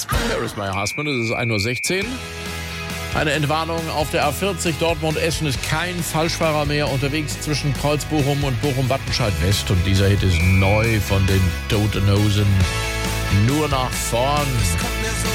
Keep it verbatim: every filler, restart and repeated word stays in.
There is my husband. Es ist ein Uhr sechzehn. Eine Entwarnung auf der A vierzig Dortmund-Essen ist kein Falschfahrer mehr unterwegs zwischen Kreuzbochum und Bochum-Wattenscheid-West. Und dieser Hit ist neu von den Toten Hosen. Nur nach vorn.